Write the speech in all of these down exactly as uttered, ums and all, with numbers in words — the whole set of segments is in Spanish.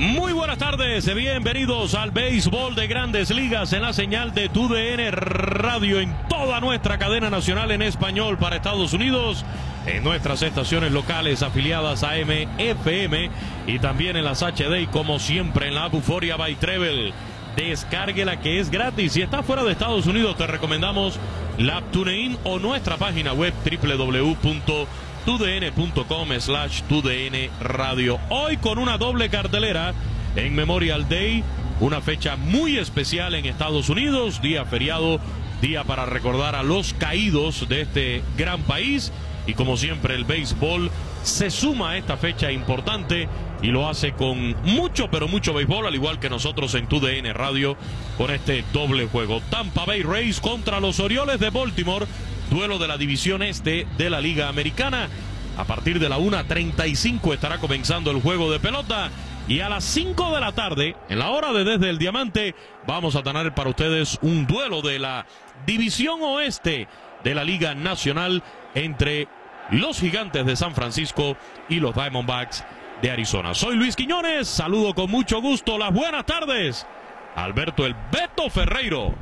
Muy buenas tardes, bienvenidos al béisbol de Grandes Ligas en la señal de T U D N Radio en toda nuestra cadena nacional en español para Estados Unidos, en nuestras estaciones locales afiliadas a M F M y también en las H D y como siempre en la app Euforia by Treble. Descárguela que es gratis. Si estás fuera de Estados Unidos te recomendamos la app TuneIn o nuestra página web w w w punto tudn punto com slash tudn radio. Hoy con una doble cartelera en Memorial Day, una fecha muy especial en Estados Unidos, día feriado, día para recordar a los caídos de este gran país, y como siempre el béisbol se suma a esta fecha importante y lo hace con mucho pero mucho béisbol, al igual que nosotros en T U D N Radio con este doble juego. Tampa Bay Rays contra los Orioles de Baltimore, duelo de la división este de la Liga Americana. A partir de la una treinta y cinco estará comenzando el juego de pelota. Y a las cinco de la tarde, en la hora de Desde el Diamante, vamos a tener para ustedes un duelo de la división oeste de la Liga Nacional entre los Gigantes de San Francisco y los Diamondbacks de Arizona. Soy Luis Quiñones, saludo con mucho gusto, las buenas tardes, Alberto el Beto Ferreiro.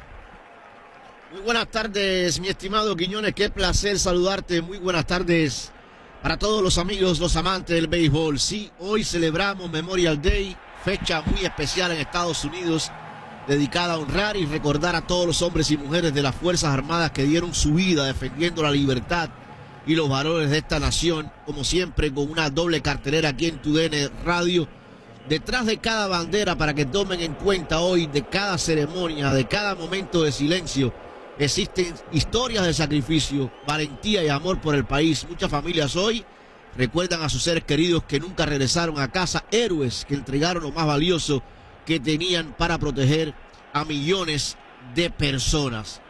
Muy buenas tardes, mi estimado Quiñones, qué placer saludarte. Muy buenas tardes para todos los amigos, los amantes del béisbol. Sí, hoy celebramos Memorial Day, fecha muy especial en Estados Unidos, dedicada a honrar y recordar a todos los hombres y mujeres de las Fuerzas Armadas que dieron su vida defendiendo la libertad y los valores de esta nación, como siempre con una doble cartelera aquí en T U D N Radio. Detrás de cada bandera, para que tomen en cuenta hoy, de cada ceremonia, de cada momento de silencio, existen historias de sacrificio, valentía y amor por el país. Muchas familias hoy recuerdan a sus seres queridos que nunca regresaron a casa, héroes que entregaron lo más valioso que tenían para proteger a millones de personas.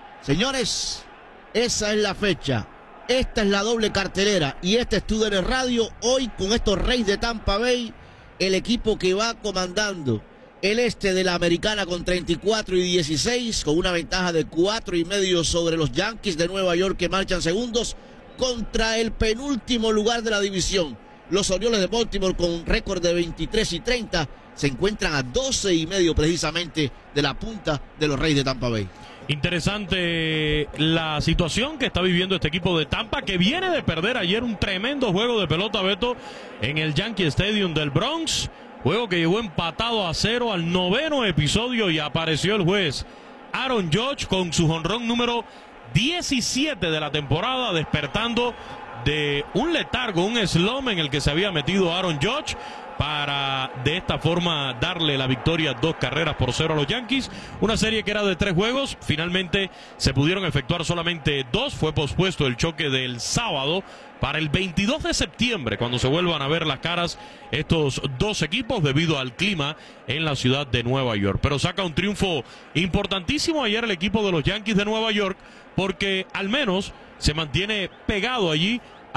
Señores, esa es la fecha, esta es la doble cartelera y este es T U D N Radio. Hoy con estos Rays de Tampa Bay, el equipo que va comandando el este de la Americana con treinta y cuatro y dieciséis, con una ventaja de cuatro y medio sobre los Yankees de Nueva York, que marchan segundos, contra el penúltimo lugar de la división. Los Orioles de Baltimore, con un récord de veintitrés y treinta, se encuentran a doce y medio precisamente de la punta de los Rays de Tampa Bay. Interesante la situación que está viviendo este equipo de Tampa, que viene de perder ayer un tremendo juego de pelota, Beto, en el Yankee Stadium del Bronx. Juego que llegó empatado a cero al noveno episodio y apareció el juez Aaron Judge con su jonrón número diecisiete de la temporada, despertando de un letargo, un slump en el que se había metido Aaron Judge, para de esta forma darle la victoria, dos carreras por cero a los Yankees. Una serie que era de tres juegos, finalmente se pudieron efectuar solamente dos. Fue pospuesto el choque del sábado para el veintidós de septiembre, cuando se vuelvan a ver las caras estos dos equipos debido al clima en la ciudad de Nueva York. Pero saca un triunfo importantísimo ayer el equipo de los Yankees de Nueva York, porque al menos se mantiene pegado allí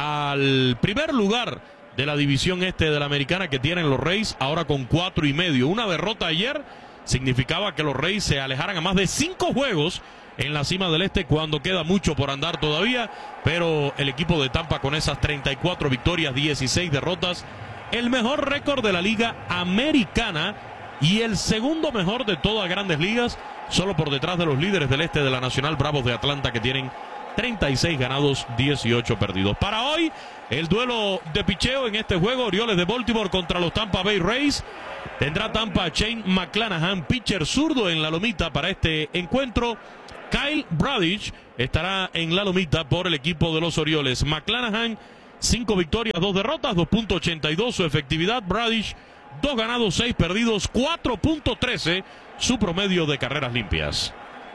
al primer lugar de la división este de la Americana, que tienen los Rays ahora con cuatro y medio. Una derrota ayer significaba que los Rays se alejaran a más de cinco juegos en la cima del este, cuando queda mucho por andar todavía, pero el equipo de Tampa con esas treinta y cuatro victorias, dieciséis derrotas, el mejor récord de la Liga Americana y el segundo mejor de todas Grandes Ligas, solo por detrás de los líderes del este de la Nacional, Bravos de Atlanta, que tienen treinta y seis ganados, dieciocho perdidos. Para hoy, el duelo de picheo en este juego, Orioles de Baltimore contra los Tampa Bay Rays. Tendrá Tampa a Shane McClanahan, pitcher zurdo, en la lomita para este encuentro. Kyle Bradish estará en la lomita por el equipo de los Orioles. McClanahan, cinco victorias, dos derrotas, dos punto ochenta y dos su efectividad. Bradish, dos ganados, seis perdidos, cuatro punto trece su promedio de carreras limpias.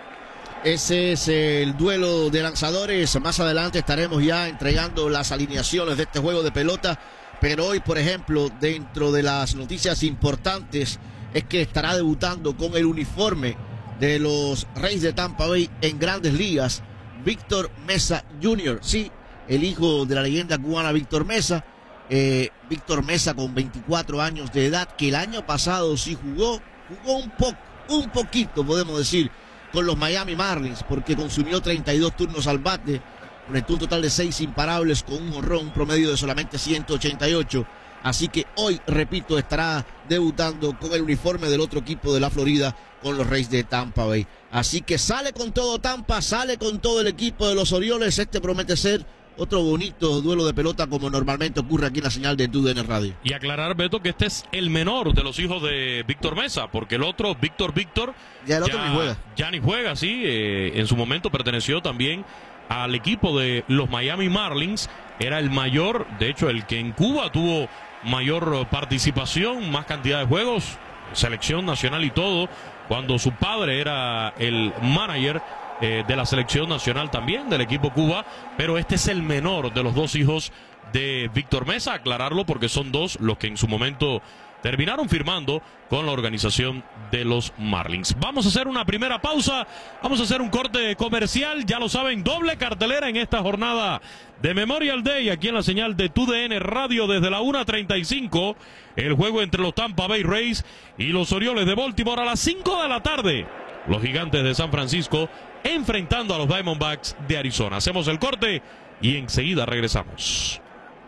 Ese es el duelo de lanzadores. Más adelante estaremos ya entregando las alineaciones de este juego de pelota. Pero hoy, por ejemplo, dentro de las noticias importantes, es que estará debutando con el uniforme de los Rays de Tampa Bay en Grandes Ligas, Víctor Mesa junior Sí, el hijo de la leyenda cubana Víctor Mesa. Eh, Víctor Mesa, con veinticuatro años de edad, que el año pasado sí jugó, jugó un poco, un poquito, podemos decir, con los Miami Marlins, porque consumió treinta y dos turnos al bate, con un total de seis imparables, con un jonrón, un promedio de solamente ciento ochenta y ocho. Así que hoy, repito, estará debutando con el uniforme del otro equipo de la Florida, con los Rays de Tampa Bay. Así que sale con todo Tampa, sale con todo el equipo de los Orioles. Este promete ser otro bonito duelo de pelota, como normalmente ocurre aquí en la señal de T U D N Radio. Y aclarar, Beto, que este es el menor de los hijos de Víctor Mesa, porque el otro, Víctor Víctor, ya el otro ya, ni juega. Ya ni juega, sí. Eh, en su momento perteneció también al equipo de los Miami Marlins. Era el mayor, de hecho, el que en Cuba tuvo mayor participación, más cantidad de juegos, selección nacional y todo, cuando su padre era el manager eh, de la selección nacional también, del equipo Cuba. Pero este es el menor de los dos hijos de Víctor Mesa, aclararlo porque son dos los que en su momento terminaron firmando con la organización de los Marlins. Vamos a hacer una primera pausa, vamos a hacer un corte comercial, ya lo saben, doble cartelera en esta jornada de Memorial Day, aquí en la señal de T U D N Radio desde la una treinta y cinco, el juego entre los Tampa Bay Rays y los Orioles de Baltimore a las cinco de la tarde, los Gigantes de San Francisco enfrentando a los Diamondbacks de Arizona. Hacemos el corte y enseguida regresamos.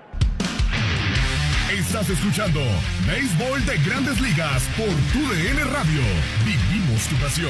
Estás escuchando Béisbol de Grandes Ligas por T U D N Radio. Vivimos tu pasión.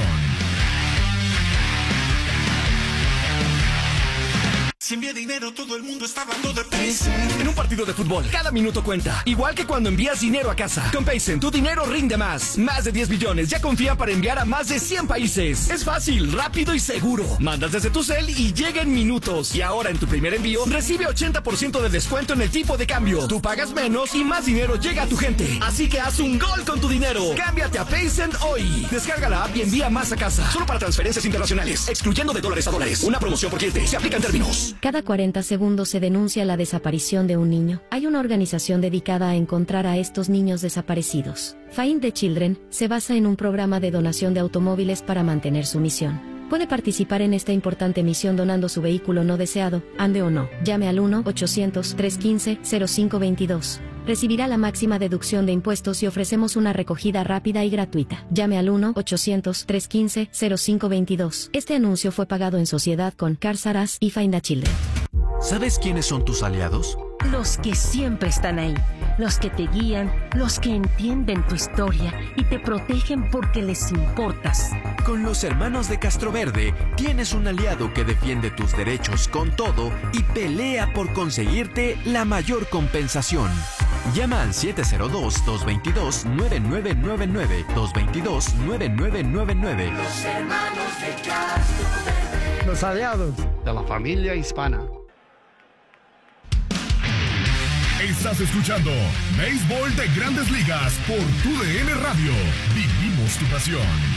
Si envía dinero, todo el mundo está hablando de Paycen. En un partido de fútbol, cada minuto cuenta. Igual que cuando envías dinero a casa. Con Paycen, tu dinero rinde más. Más de diez billones ya confían para enviar a más de cien países. Es fácil, rápido y seguro. Mandas desde tu cel y llega en minutos. Y ahora en tu primer envío, recibe ochenta por ciento de descuento en el tipo de cambio. Tú pagas menos y más dinero llega a tu gente. Así que haz un gol con tu dinero. Cámbiate a Paycen hoy. Descarga la app y envía más a casa. Solo para transferencias internacionales. Excluyendo de dólares a dólares. Una promoción por cliente. Se aplica en términos. Cada cuarenta segundos se denuncia la desaparición de un niño. Hay una organización dedicada a encontrar a estos niños desaparecidos. Find the Children se basa en un programa de donación de automóviles para mantener su misión. Puede participar en esta importante misión donando su vehículo no deseado, ande o no. Llame al uno ochocientos, trescientos quince, cero cinco veintidós. Recibirá la máxima deducción de impuestos y ofrecemos una recogida rápida y gratuita. Llame al uno ochocientos, trescientos quince, cero cinco veintidós. Este anuncio fue pagado en sociedad con Cars R Us y Find the Children. ¿Sabes quiénes son tus aliados? Los que siempre están ahí, los que te guían, los que entienden tu historia y te protegen porque les importas. Con los hermanos de Castroverde tienes un aliado que defiende tus derechos con todo y pelea por conseguirte la mayor compensación. Llama al siete cero dos, dos dos dos, nueve nueve nueve nueve, dos dos dos, nueve nueve nueve nueve. Los hermanos de Castroverde. Los aliados de la familia hispana. Estás escuchando Béisbol de Grandes Ligas por T U D N Radio. Vivimos tu pasión.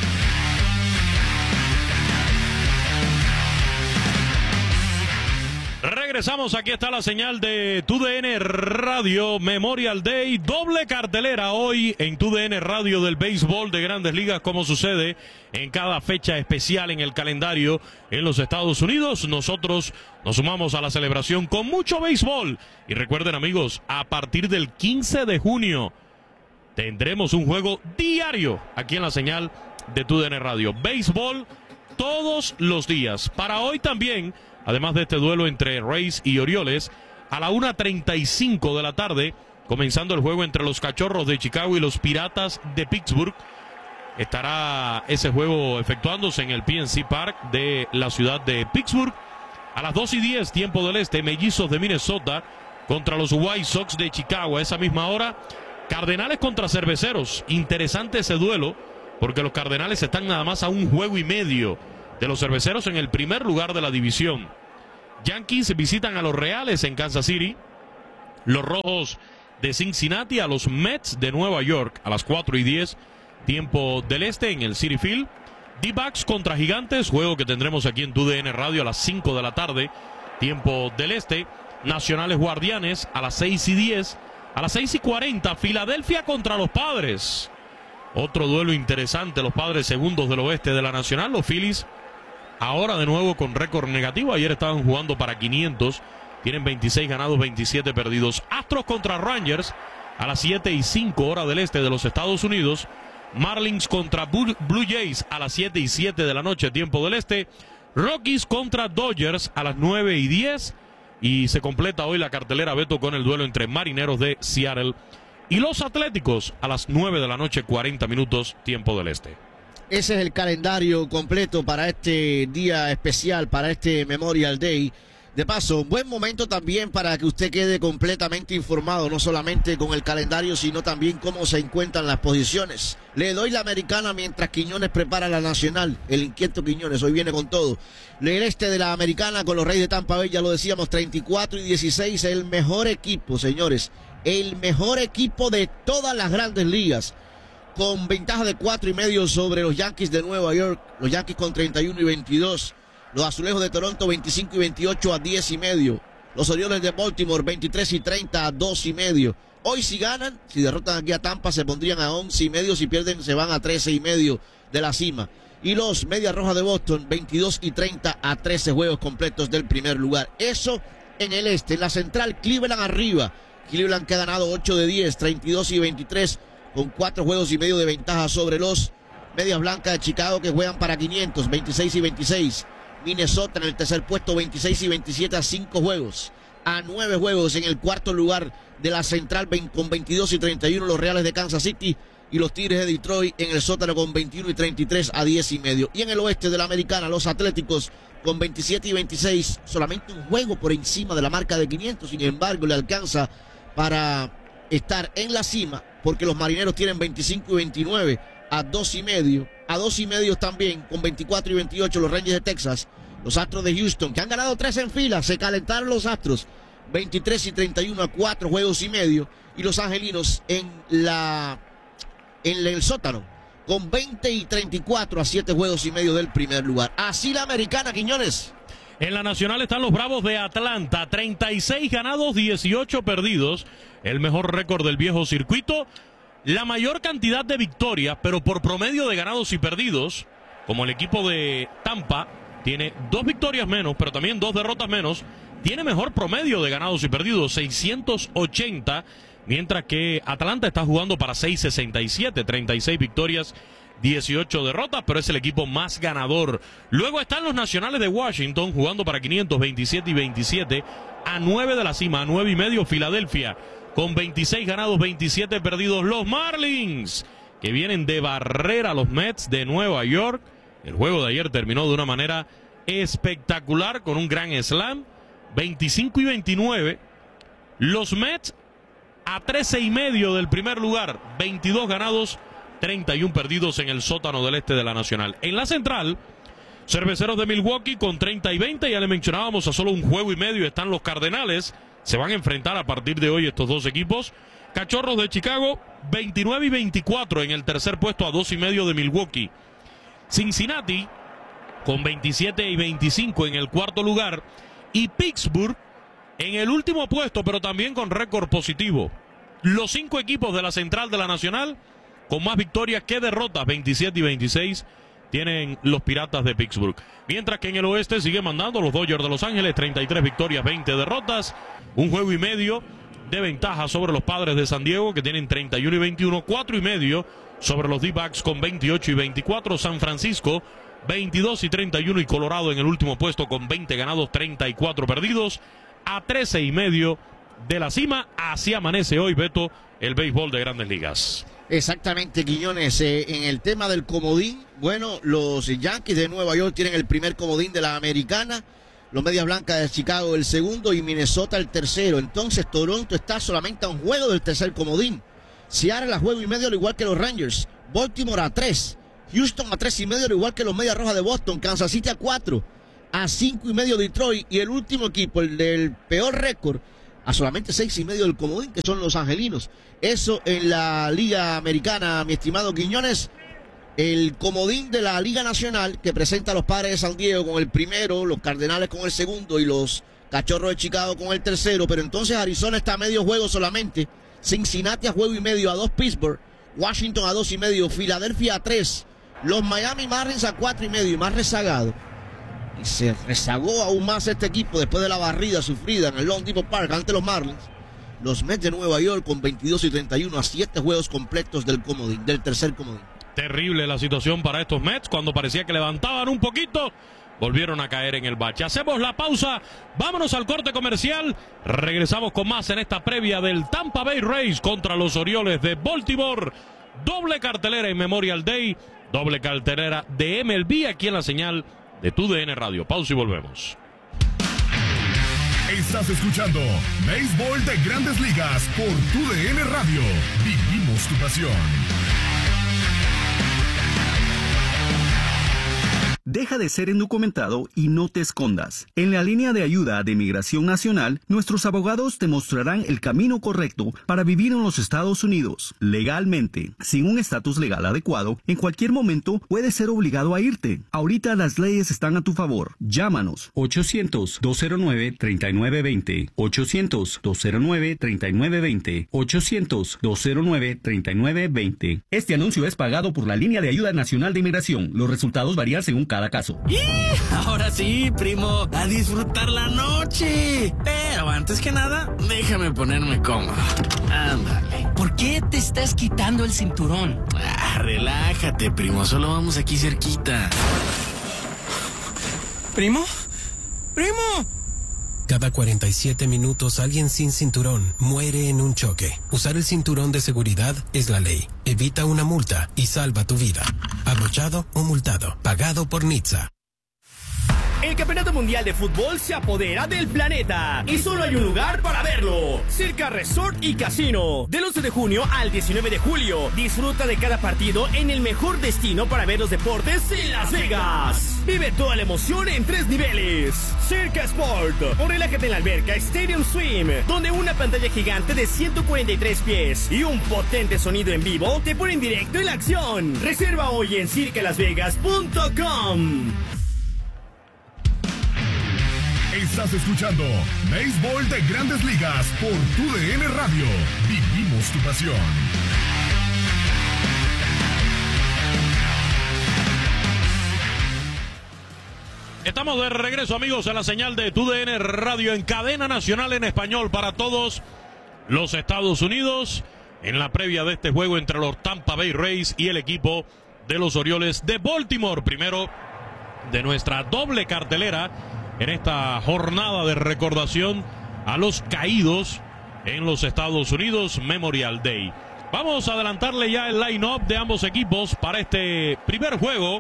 Regresamos, aquí está la señal de T U D N Radio, Memorial Day, doble cartelera hoy en T U D N Radio del béisbol de Grandes Ligas, como sucede en cada fecha especial en el calendario en los Estados Unidos. Nosotros nos sumamos a la celebración con mucho béisbol. Y recuerden, amigos, a partir del quince de junio tendremos un juego diario aquí en la señal de T U D N Radio. Béisbol todos los días. Para hoy también, además de este duelo entre Rays y Orioles, a la una treinta y cinco de la tarde, comenzando el juego entre los Cachorros de Chicago y los Piratas de Pittsburgh. Estará ese juego efectuándose en el P N C Park de la ciudad de Pittsburgh. A las dos y diez, tiempo del este, Mellizos de Minnesota contra los White Sox de Chicago. A esa misma hora, Cardenales contra Cerveceros. Interesante ese duelo, porque los Cardenales están nada más a un juego y medio de los Cerveceros en el primer lugar de la división. Yankees visitan a los Reales en Kansas City. Los Rojos de Cincinnati a los Mets de Nueva York a las cuatro y diez, tiempo del este, en el Citi Field. D-Backs contra Gigantes, juego que tendremos aquí en T U D N Radio a las cinco de la tarde, tiempo del este. Nacionales Guardianes a las seis y diez. A las seis y cuarenta, Filadelfia contra los Padres. Otro duelo interesante, los Padres segundos del oeste de la Nacional. Los Phillies ahora de nuevo con récord negativo. Ayer estaban jugando para quinientos. Tienen veintiséis ganados, veintisiete perdidos. Astros contra Rangers a las siete y cinco, hora del este de los Estados Unidos. Marlins contra Blue Jays a las siete y siete de la noche, tiempo del este. Rockies contra Dodgers a las nueve y diez. Y se completa hoy la cartelera, Beto, con el duelo entre Marineros de Seattle y los Atléticos a las nueve de la noche, cuarenta minutos, tiempo del este. Ese es el calendario completo para este día especial, para este Memorial Day. De paso, buen momento también para que usted quede completamente informado, no solamente con el calendario, sino también cómo se encuentran las posiciones. Le doy la americana mientras Quiñones prepara la nacional. El inquieto Quiñones hoy viene con todo. El este de la americana con los Reyes de Tampa Bay, ya lo decíamos, treinta y cuatro y dieciséis, el mejor equipo, señores. El mejor equipo de todas las grandes ligas, con ventaja de cuatro y medio sobre los Yankees de Nueva York. Los Yankees con treinta y uno y veintidós. Los Azulejos de Toronto veinticinco y veintiocho a diez y medio. Los Orioles de Baltimore veintitrés y treinta a dos y medio. Hoy si ganan, si derrotan aquí a Tampa, se pondrían a once y medio. Si pierden, se van a trece y medio de la cima. Y los Medias Rojas de Boston veintidós y treinta a trece juegos completos del primer lugar. Eso en el este. En la central, Cleveland arriba. Cleveland que ha ganado ocho de diez, treinta y dos y veintitrés, con cuatro juegos y medio de ventaja sobre los Medias Blancas de Chicago, que juegan para quinientos, veintiséis y veintiséis. Minnesota en el tercer puesto, veintiséis y veintisiete a cinco juegos. A nueve juegos en el cuarto lugar de la central con veintidós y treinta y uno los Reales de Kansas City, y los Tigres de Detroit en el sótano con veintiuno y treinta y tres a diez y medio. Y en el oeste de la americana, los Atléticos con veintisiete y veintiséis, solamente un juego por encima de la marca de quinientos, sin embargo le alcanza para estar en la cima, porque los Marineros tienen veinticinco y veintinueve a dos y medio. A dos y medio también, con veinticuatro y veintiocho, los Rangers de Texas. Los Astros de Houston, que han ganado tres en fila, se calentaron los Astros, veintitrés y treinta y uno a cuatro juegos y medio. Y los Angelinos en la en el sótano, con veinte y treinta y cuatro a siete juegos y medio del primer lugar. Así la americana, Quiñones. En la nacional están los Bravos de Atlanta, treinta y seis ganados, dieciocho perdidos, el mejor récord del viejo circuito. La mayor cantidad de victorias, pero por promedio de ganados y perdidos, como el equipo de Tampa tiene dos victorias menos, pero también dos derrotas menos, tiene mejor promedio de ganados y perdidos, seiscientos ochenta, mientras que Atlanta está jugando para seiscientos sesenta y siete, treinta y seis victorias, dieciocho derrotas, pero es el equipo más ganador. Luego están los Nacionales de Washington jugando para quinientos, veintisiete y veintisiete, a nueve de la cima, a nueve y medio Filadelfia, con veintiséis ganados, veintisiete perdidos. Los Marlins, que vienen de barrer a los Mets de Nueva York. El juego de ayer terminó de una manera espectacular con un gran slam, veinticinco y veintinueve. Los Mets a trece y medio del primer lugar, veintidós ganados, treinta y uno perdidos en el sótano del este de la Nacional. En la central, Cerveceros de Milwaukee con treinta y veinte, ya le mencionábamos, a solo un juego y medio están los Cardenales. Se van a enfrentar a partir de hoy estos dos equipos. Cachorros de Chicago, veintinueve y veinticuatro en el tercer puesto, a dos y medio de Milwaukee. Cincinnati con veintisiete y veinticinco en el cuarto lugar. Y Pittsburgh en el último puesto, pero también con récord positivo. Los cinco equipos de la central de la Nacional con más victorias que derrotas, veintisiete y veintiséis, tienen los Piratas de Pittsburgh. Mientras que en el oeste sigue mandando los Dodgers de Los Ángeles, treinta y tres victorias, veinte derrotas, un juego y medio de ventaja sobre los Padres de San Diego, que tienen treinta y uno y veintiuno, cuatro y medio sobre los D-backs con veintiocho y veinticuatro, San Francisco veintidós y treinta y uno, y Colorado en el último puesto con veinte ganados, treinta y cuatro perdidos, a trece y medio de la cima. Así amanece hoy, Beto, el béisbol de Grandes Ligas. Exactamente, Quiñones. Eh, en el tema del comodín, bueno, los Yankees de Nueva York tienen el primer comodín de la americana, los Medias Blancas de Chicago el segundo y Minnesota el tercero. Entonces Toronto está solamente a un juego del tercer comodín. Seattle a juego y medio, al igual que los Rangers. Baltimore a tres. Houston a tres y medio, al igual que los Medias Rojas de Boston. Kansas City a cuatro. A cinco y medio Detroit. Y el último equipo, el del peor récord, a solamente seis y medio del comodín, que son los Angelinos. Eso en la Liga Americana, mi estimado Quiñones. El comodín de la Liga Nacional, que presenta a los Padres de San Diego con el primero, los Cardenales con el segundo y los Cachorros de Chicago con el tercero. Pero entonces Arizona está a medio juego solamente. Cincinnati a juego y medio, a dos Pittsburgh. Washington a dos y medio, Filadelfia a tres. Los Miami Marlins a cuatro y medio, y más rezagado. Y se rezagó aún más este equipo después de la barrida sufrida en el Lone Depot Park ante los Marlins. Los Mets de Nueva York con veintidós y treinta y uno, a siete juegos completos del comodín, del tercer comodín. Terrible la situación para estos Mets, cuando parecía que levantaban un poquito. volvieron a caer en el bache. Hacemos la pausa, vámonos al corte comercial, regresamos con más en esta previa del Tampa Bay Rays contra los Orioles de Baltimore. Doble cartelera en Memorial Day, doble cartelera de M L B aquí en la señal de Tu D N Radio. Pausa y volvemos. Estás escuchando Béisbol de Grandes Ligas por Tu D N Radio. Vivimos tu pasión. Deja de ser indocumentado y no te escondas. En la línea de ayuda de Migración Nacional, nuestros abogados te mostrarán el camino correcto para vivir en los Estados Unidos legalmente. Sin un estatus legal adecuado, en cualquier momento puedes ser obligado a irte. Ahorita las leyes están a tu favor. Llámanos ochocientos, dos cero nueve, treinta y nueve veinte, ochocientos, dos cero nueve, treinta y nueve veinte, ochocientos, dos cero nueve, treinta y nueve veinte. Este anuncio es pagado por la Línea de Ayuda Nacional de Inmigración. Los resultados varían según cada caso. ¡Y! Ahora sí, primo, a disfrutar la noche. Pero antes que nada, déjame ponerme cómodo. Ándale. ¿Por qué te estás quitando el cinturón? Ah, relájate, primo, solo vamos aquí cerquita. ¿Primo? ¡Primo! Cada cuarenta y siete minutos alguien sin cinturón muere en un choque. Usar el cinturón de seguridad es la ley. Evita una multa y salva tu vida. Abrochado o multado. Pagado por N H T S A. El Campeonato Mundial de Fútbol se apodera del planeta y solo hay un lugar para verlo: Circa Resort y Casino. Del once de junio al diecinueve de julio, disfruta de cada partido en el mejor destino para ver los deportes en Las Vegas. Vive toda la emoción en tres niveles. Circa Sport, o relájate en la alberca Stadium Swim, donde una pantalla gigante de ciento cuarenta y tres pies y un potente sonido en vivo te ponen directo en la acción. Reserva hoy en circa las vegas punto com. Estás escuchando Béisbol de Grandes Ligas por Tu D N Radio. Vivimos tu pasión. Estamos de regreso, amigos, a la señal de Tu D N Radio en cadena nacional en español para todos los Estados Unidos, en la previa de este juego entre los Tampa Bay Rays y el equipo de los Orioles de Baltimore. Primero de nuestra doble cartelera en esta jornada de recordación a los caídos en los Estados Unidos, Memorial Day. Vamos a adelantarle ya el line-up de ambos equipos para este primer juego.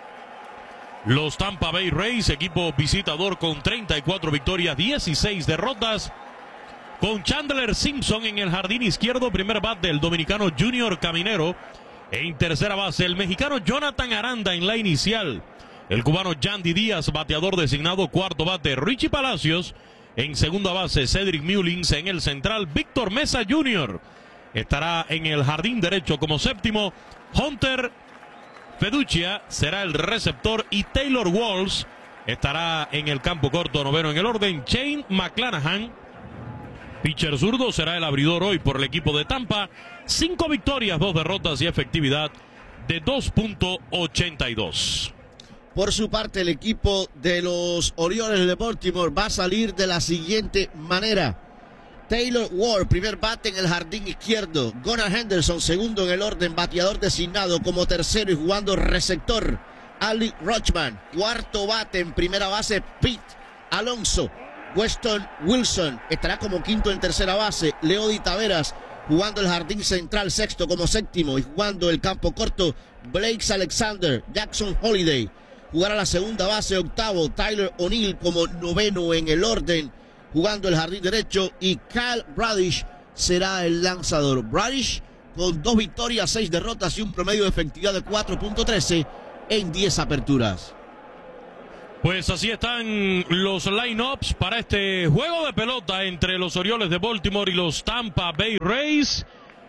Los Tampa Bay Rays, equipo visitador con treinta y cuatro victorias, dieciséis derrotas, con Chandler Simpson en el jardín izquierdo, primer bate del dominicano Junior Caminero, en tercera base el mexicano Jonathan Aranda en la inicial, el cubano Yandy Díaz, bateador designado, cuarto bate Richie Palacios, en segunda base Cedric Mullins, en el central Víctor Mesa junior estará en el jardín derecho como séptimo, Hunter Feduccia será el receptor y Taylor Walls estará en el campo corto noveno en el orden. Shane McClanahan, pitcher zurdo, será el abridor hoy por el equipo de Tampa. Cinco victorias, dos derrotas y efectividad de dos punto ochenta y dos. Por su parte, el equipo de los Orioles de Baltimore va a salir de la siguiente manera: Taylor Ward, primer bate en el jardín izquierdo. Gunnar Henderson, segundo en el orden, bateador designado como tercero y jugando receptor. Ali Rochman, cuarto bate en primera base. Pete Alonso. Weston Wilson estará como quinto en tercera base. Leody Taveras jugando el jardín central, sexto como séptimo y jugando el campo corto. Blake Alexander. Jackson Holiday jugará la segunda base, octavo. Tyler O'Neill como noveno en el orden, jugando el jardín derecho, y Kyle Bradish será el lanzador. Bradish con dos victorias, seis derrotas y un promedio de efectividad de cuatro punto trece en diez aperturas. Pues así están los line-ups para este juego de pelota entre los Orioles de Baltimore y los Tampa Bay Rays.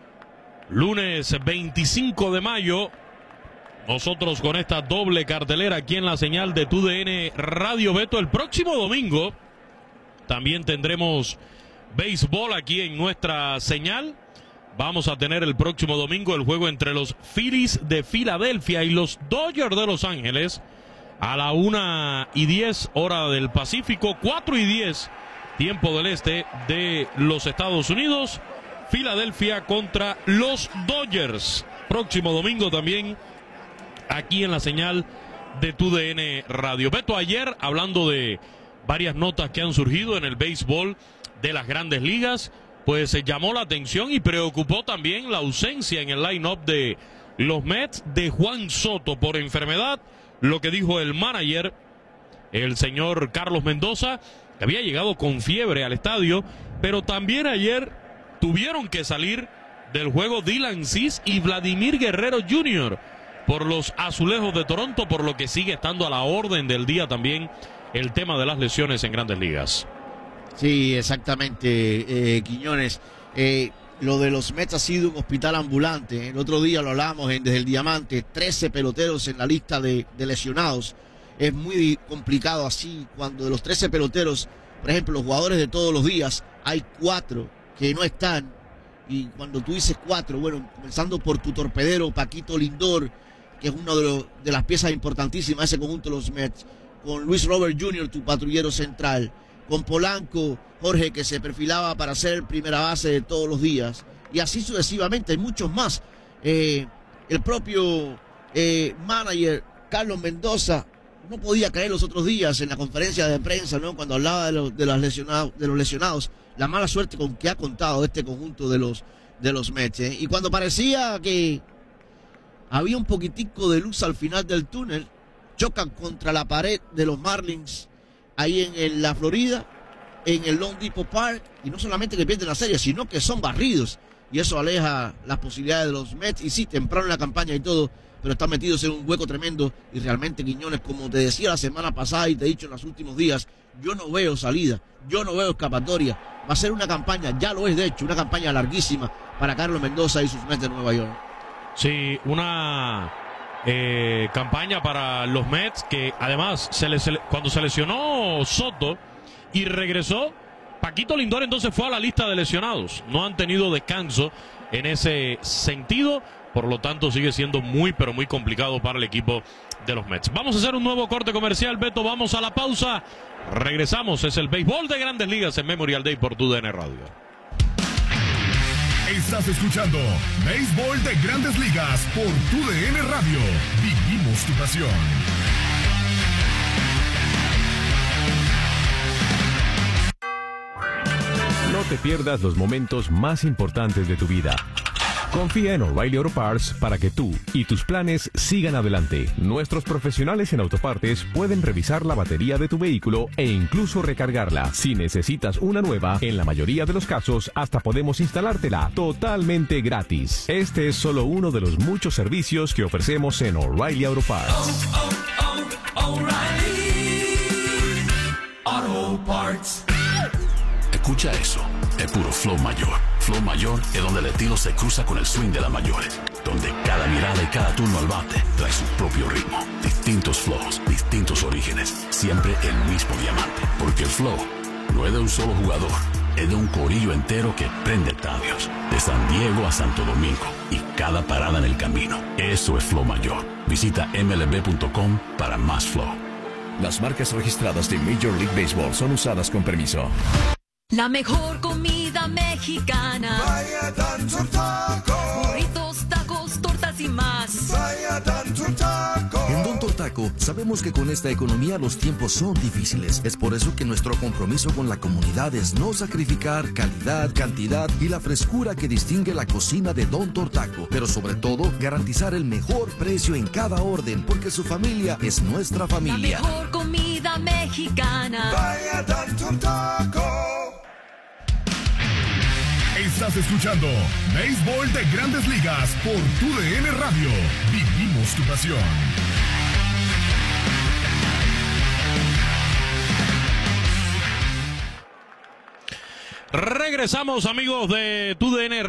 Lunes veinticinco de mayo, nosotros con esta doble cartelera aquí en la señal de Tu D N Radio. Beto, el próximo domingo también tendremos béisbol aquí en nuestra señal. Vamos a tener el próximo domingo el juego entre los Phillies de Filadelfia y los Dodgers de Los Ángeles a la una y diez hora del Pacífico, cuatro y diez tiempo del este de los Estados Unidos. Filadelfia contra los Dodgers. Próximo domingo también aquí en la señal de T U D N Radio. Beto, ayer hablando de varias notas que han surgido en el béisbol de las grandes ligas, pues se llamó la atención y preocupó también la ausencia en el line-up de los Mets de Juan Soto por enfermedad. Lo que dijo el manager, el señor Carlos Mendoza, que había llegado con fiebre al estadio, pero también ayer tuvieron que salir del juego Dylan Cease y Vladimir Guerrero junior por los Azulejos de Toronto, por lo que sigue estando a la orden del día también el tema de las lesiones en grandes ligas. Sí, exactamente, eh, Quiñones. Eh, lo de los Mets ha sido un hospital ambulante. El otro día lo hablábamos en Desde el Diamante, trece peloteros en la lista de, de lesionados. Es muy complicado así cuando de los trece peloteros, por ejemplo, los jugadores de todos los días, hay cuatro que no están. Y cuando tú dices cuatro, bueno, comenzando por tu torpedero Paquito Lindor, que es una de, los, de las piezas importantísimas de ese conjunto de los Mets, con Luis Robert junior, tu patrullero central, con Polanco, Jorge, que se perfilaba para ser primera base de todos los días, y así sucesivamente, hay muchos más. Eh, el propio eh, manager, Carlos Mendoza, no podía caer los otros días en la conferencia de prensa, ¿no? Cuando hablaba de los, de los lesionados, de los lesionados, la mala suerte con que ha contado este conjunto de los, de los Mets, ¿eh? Y cuando parecía que había un poquitico de luz al final del túnel, chocan contra la pared de los Marlins ahí en, en la Florida, en el Lone Depot Park, y no solamente que pierden la serie, sino que son barridos, y eso aleja las posibilidades de los Mets. Y sí, temprano en la campaña y todo, pero están metidos en un hueco tremendo, y realmente, Quiñones, como te decía la semana pasada y te he dicho en los últimos días, yo no veo salida, yo no veo escapatoria. Va a ser una campaña, ya lo es de hecho, una campaña larguísima para Carlos Mendoza y sus Mets de Nueva York. Sí, una eh, campaña para los Mets que además se le, se le, cuando se lesionó Soto y regresó, Paquito Lindor entonces fue a la lista de lesionados. No han tenido descanso en ese sentido, por lo tanto sigue siendo muy pero muy complicado para el equipo de los Mets. Vamos a hacer un nuevo corte comercial, Beto, vamos a la pausa. Regresamos, es el béisbol de Grandes Ligas en Memorial Day por T U D N Radio. Estás escuchando Béisbol de Grandes Ligas por T U D N Radio. Vivimos tu pasión. No te pierdas los momentos más importantes de tu vida. Confía en O'Reilly Auto Parts para que tú y tus planes sigan adelante. Nuestros profesionales en autopartes pueden revisar la batería de tu vehículo e incluso recargarla. Si necesitas una nueva, en la mayoría de los casos hasta podemos instalártela totalmente gratis. Este es solo uno de los muchos servicios que ofrecemos en O'Reilly Auto Parts. Oh, oh, oh, O'Reilly Auto Parts. Escucha eso, es puro flow mayor. Flow mayor es donde el estilo se cruza con el swing de las mayores, donde cada mirada y cada turno al bate trae su propio ritmo. Distintos flows, distintos orígenes, siempre el mismo diamante. Porque el flow no es de un solo jugador, es de un corillo entero que prende estadios, de San Diego a Santo Domingo y cada parada en el camino. Eso es flow mayor. Visita M L B punto com para más flow. Las marcas registradas de Major League Baseball son usadas con permiso. La mejor comida mexicana. Vaya Don Taco. Burritos, tacos, tortas y más. Vaya Don Taco. En Don Taco sabemos que con esta economía los tiempos son difíciles. Es por eso que nuestro compromiso con la comunidad es no sacrificar calidad, cantidad y la frescura que distingue la cocina de Don Taco. Pero sobre todo, garantizar el mejor precio en cada orden, porque su familia es nuestra familia. La mejor comida mexicana. Vaya Don Taco. Estás escuchando Béisbol de Grandes Ligas por T U D N Radio. Vivimos tu pasión. Regresamos, amigos de T U D N